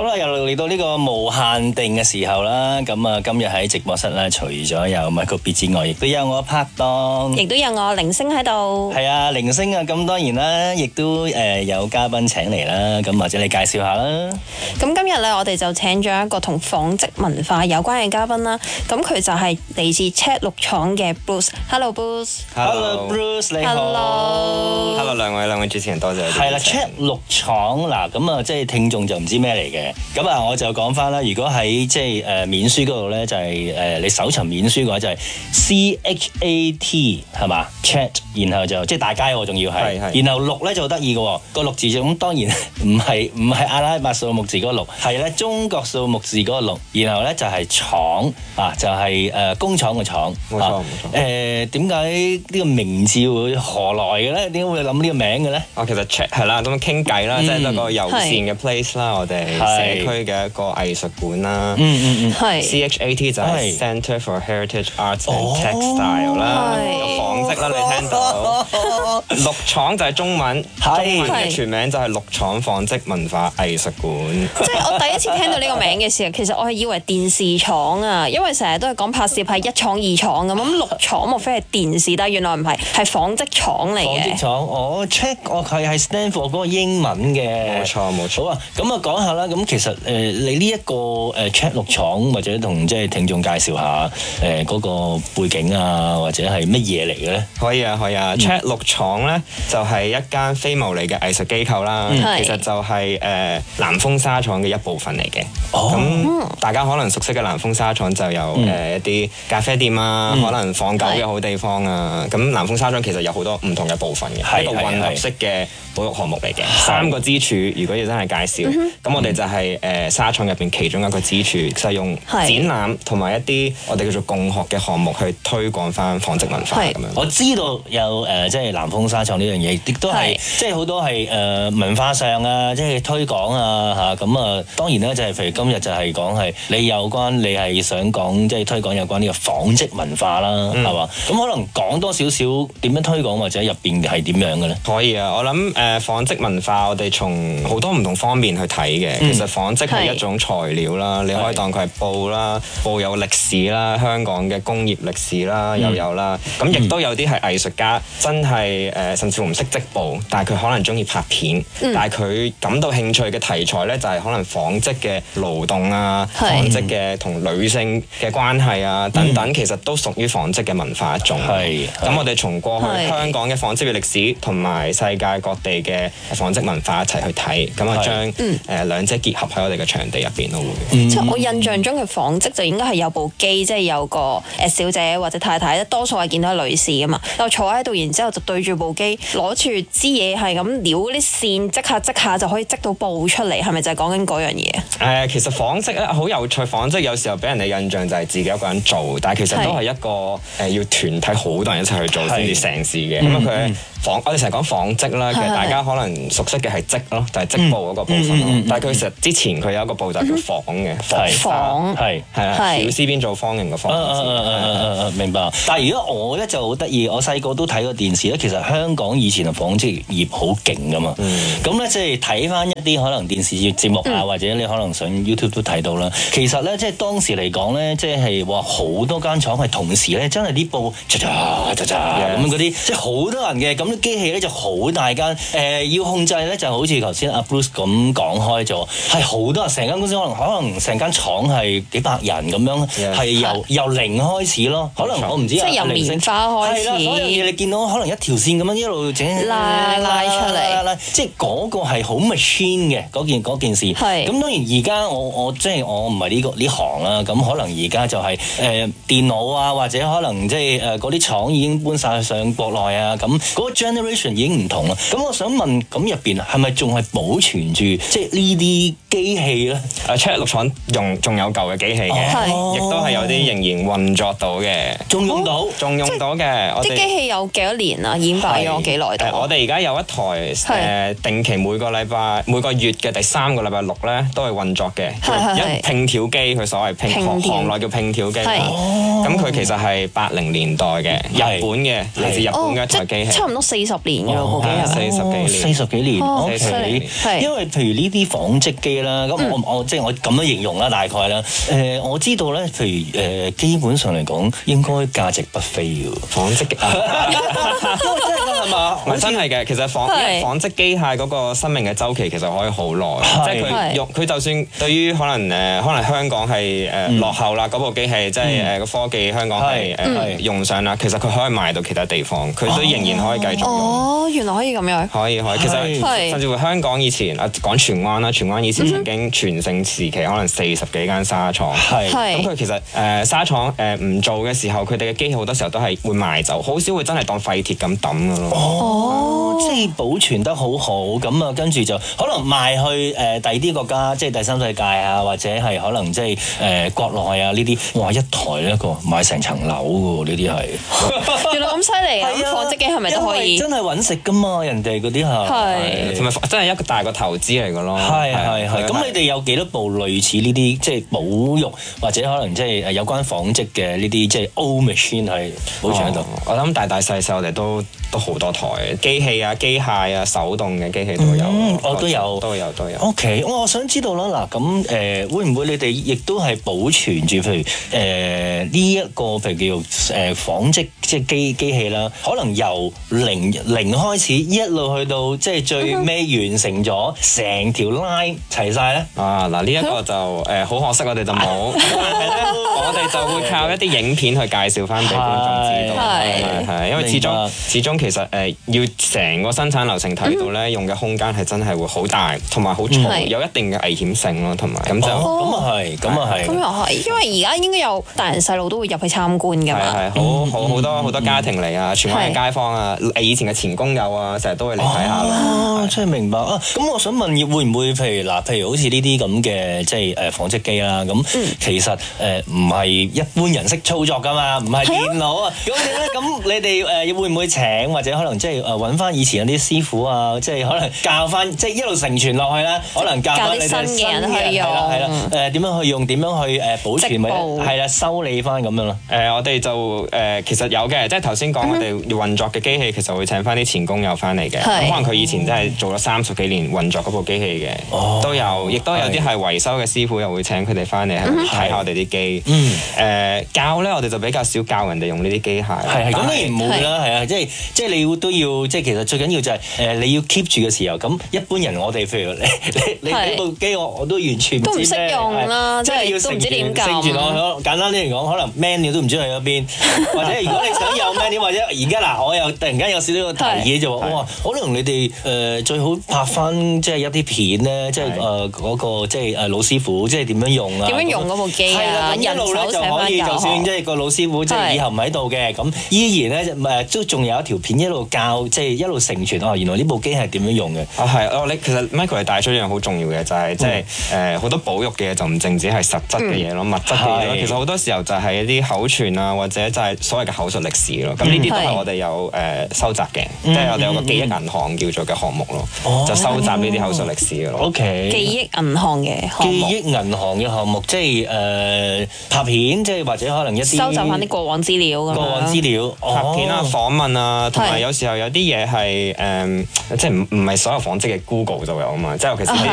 啦，又嚟到呢個無限定嘅時候啦。咁啊，今日喺直播室咧，除咗有 Michael B 之外，亦都有我拍檔， 亦都有我零星喺度。 係啊，零星啊，咁當然啦，亦都有嘉賓請嚟啦。咁或者你介紹下啦。 咁今日咧，我哋就請咗一個同紡織文化有關嘅嘉賓啦。咁佢就係嚟自 Chat 六廠嘅 Bruce。Hello Bruce。Hello Bruce，你好。 Hello， 兩位主持人，多謝你。 係啦 ，Chat 六廠嗱，咁啊，即係聽眾就唔知咩嚟嘅。咁啊，我就講翻啦。如果喺即係面書嗰度咧，就係你搜尋面書嘅話，就係 CHAT 係嘛 Chat， 然後就即係大街喎，仲要係。然後六咧就好得意嘅喎，個六字咁當然唔係阿拉伯數目字嗰個六，係咧中國數目字嗰個六。然後咧就係廠啊，就係工廠嘅廠。 冇錯。 點解呢個名字會何來嘅咧？點解會諗呢個名嘅咧？ 其實 Chat 係啦，咁傾偈啦，即係一個友善嘅 place 啦，我哋社區嘅一個藝術館啦。 係 CHAT 就係 Centre for Heritage Arts and Textile 啦，有紡織啦，你聽到。六廠就係中文嘅全名就係六廠紡織文化藝術館。 即係我第一次聽到呢個名嘅時候，其實我係以為電視廠啊，因為成日都係講拍攝係一廠二廠咁六廠莫非係電視？但係原來唔係，係紡織廠嚟嘅。 紡織廠，我 check 我係 stand for 嗰個英文嘅。冇錯。好啊，咁啊講下啦。咁其實你呢一個Chat 六廠或者同即係聽眾介紹下嗰個背景啊，或者係乜嘢嚟嘅咧？ 可以啊。Chat 六廠咧就係一間非牟利嘅藝術機構啦。其實就係南豐紗廠嘅一部分嚟嘅。咁大家可能熟悉嘅南豐紗廠就有一啲咖啡店啊，可能放狗嘅好地方啊。咁南豐紗廠其實有好多唔同嘅部分嘅，一個混合式嘅保育項目嚟嘅。3個支柱，如果要真係介紹，咁我哋就係紗廠入邊其中一個支柱，就係用展覽同埋一啲我哋叫做共學嘅項目去推廣翻紡織文化咁樣。 我知道有即係南豐紗廠呢樣嘢，亦都係即係好多係文化上啊，即係推廣啊嚇。咁啊當然啦，就係譬如今日就係講係你係想講即係推廣有關呢個紡織文化啦，係嘛？咁可能講多少少點樣推廣或者入邊係點樣嘅咧？ 可以啊，我諗紡織文化我哋從好多唔同方面去睇嘅。其實紡織係一種材料啦，你可以當佢係布啦，布有歷史啦，香港嘅工業歷史啦又有啦。咁亦都有啲係藝術家，真係甚至乎唔識織布，但係佢可能中意拍片，但係佢感到興趣嘅題材咧就係可能紡織嘅勞動啊，紡織嘅同女性嘅關係啊等等，其實都屬於紡織嘅文化一種。咁我哋從過去香港嘅紡織嘅歷史同埋世界各地嘅紡織文化一齊去睇，咁啊將兩者結合喺我哋嘅場地入邊咯會。 即係我印象中嘅紡織就應該係有部機，即係有個小姐或者太太，多數係見到係女士噶嘛，就坐喺度，然之後就對住部機，攞住支嘢係咁撩啲線，織下就可以織到布出嚟，係咪就係講緊嗰樣嘢？ 其實紡織咧好有趣，紡織有時候俾人哋印象就係自己一個人做，但係其實都係一個要團體好多人一齊去做先至成事嘅。咁佢我哋成日講紡織啦，其實大家可能熟悉嘅係織咯，就係織布嗰個部分咯。但係佢其實之前佢有一個步驟叫紡嘅，紡係啦，小絲邊做方形嘅紡。 明白。但係如果我咧就好得意，我細個都睇過電視咧。其實香港以前嘅紡織業好勁噶嘛。咁咧即係睇翻一啲可能電視節目啊，或者你可能上 YouTube 都睇到啦。其實咧即係當時嚟講咧，即係話好多間廠係同時咧，真係啲布咁嗰啲，即係好多人嘅。咁啲機器咧就好大間，要控制咧就好似頭先阿 Bruce 咁講開咗，係好多人，成間公司可能成間廠係幾百人咁樣，係由零開始咯。可能我唔知即係由棉花開始。係啦，所有嘢你見到可能一條線咁樣一路整拉出嚟， 即係嗰個係好 machine 嘅嗰件事。咁當然而家我即係我唔係呢行啦，咁可能而家就係電腦啊，或者可能即係嗰啲廠已經搬晒上國內啊，咁嗰個 generation 已經唔同啦。咁我想問，咁入邊係咪仲係保存住即係呢啲機器咧 ？Chat 六廠仲有舊嘅機器嘅，亦都係有啲仍然運作到嘅， 仲用到嘅。 啲機器有幾多年啊？演擺咗幾耐？ 我哋而家有一台定期每個月嘅第3個禮拜6咧都係運作嘅，一拼條機，佢所謂行內叫拼條機。咁佢其實係80年代嘅日本嘅，嚟自日本嘅一台機器， 差唔多40年㗎喎，部機係 40幾年。因為譬如呢啲紡織機機啦。咁我即係我咁樣形容啦，大概啦。我知道咧，譬如基本上嚟講，應該價值不菲嘅紡織機， 因為真係㗎係嘛？ 唔係真係嘅。其實紡織機械嗰個生命嘅週期其實可以好耐，即係佢就算對於可能香港係落後啦，嗰部機器即係個科技香港係用上啦，其實佢可以賣到其他地方，佢都仍然可以繼續用。 哦，原來可以咁樣。 可以，其實甚至乎香港以前講荃灣啦，荃灣以前曾經全盛時期可能40幾間紗廠，咁佢其實紗廠唔做嘅時候，佢哋嘅機器好多時候都係會賣走，好少會真係當廢鐵咁抌㗎咯。 哦，即係保存得好好，咁啊跟住就可能賣去第二啲國家，即係第三世界啊，或者係可能即係國內啊呢啲，哇一台一個買成層樓㗎喎，呢啲係。 原來咁犀利啊！紡織機係咪都可以？ 真係揾食㗎嘛，人哋嗰啲係。 同埋真係一個大個投資嚟㗎咯。 係。咁你哋有幾多部類似呢啲即係保育或者可能即係有關紡織嘅呢啲即係 old machine 係保存喺度？ 我諗大大細細我哋都好多台機器啊、機械啊、手動嘅機器都有。 我都有。OK， 我想知道啦，嗱咁會唔會你哋亦都係保存住譬如呢一個譬如叫做紡織即係機器啦，可能由零開始一路去到即係最尾完成咗成條 line 齊晒咧？ 嗱呢一個就好可惜，我哋就冇。我哋就會靠一啲影片去介紹翻俾觀眾知道。係因為始終其實要成個生產流程睇到咧，用嘅空間係真係會好大，同埋好嘈，有一定嘅危險性咯，同埋咁就咁啊係，咁又係，因為而家應該有大人細路都會入去參觀㗎嘛。 係好多家庭嚟啊，荃灣嘅街坊啊，以前嘅前工友啊，成日都會嚟睇下咯。 真係明白啊！咁我想問，會唔會譬如好似呢啲咁嘅即係紡織機啦？咁其實唔係一般人識操作㗎嘛，唔係電腦啊。咁你哋會唔會請或者可能即係揾翻以前有啲師傅啊，即係可能教翻，即係一路承傳落去啦。可能教翻你哋新嘅人去用，係啦，點樣去用，點樣去保存，係啦，修理翻咁樣咯。 我哋就其實有嘅，即係頭先講我哋要運作嘅機器，其實會請翻啲前工友翻嚟嘅。可能佢以前真係做咗30幾年運作嗰部機器嘅，都有，亦都有啲係維修嘅師傅又會請佢哋翻嚟睇下我哋啲機。教咧，我哋就比較少教人哋用呢啲機械。 係咁當然唔會啦，係啊，即係你都要，即係其實最緊要就係你要 keep 住嘅時候，咁一般人我哋譬如你呢部機我都完全都唔識用啦， 即係要都唔知點教。 簡單啲嚟講，可能 menu 都唔知去咗邊，或者如果你想有 menu，或者而家嗱，我又突然間有少少個提議就話，哇，可能你哋最好拍翻即係一啲片咧，即係嗰個即係老師傅即係點樣用啊？ 點樣用嗰部機啊？ 一路咧就可以，就算即係個老師傅即係以後唔喺度嘅，咁依然咧都仲有一條片一路教，即係一路承傳。原來呢部機係點樣用嘅？ 你其實 Michael 係帶出一樣好重要嘅，就係即係好多保育嘅嘢就唔淨止係實質嘅嘢咯，物質嘅嘢咯。其實好多時候就係一啲口傳啊，或者就係所謂嘅口述歷史咯。咁呢啲都係我哋有收集嘅，即係我哋有個記憶銀行叫做嘅項目咯，就收集呢啲口述歷史嘅咯。 OK， 記憶銀行嘅項目。 記憶銀行嘅項目，即係拍片，即係或者可能一啲收集翻啲過往資料咁樣。 過往資料、 拍片啊、訪問啊，同埋有時候有啲嘢係即係唔係所有紡織嘅 Google 就有啊嘛，即係尤其是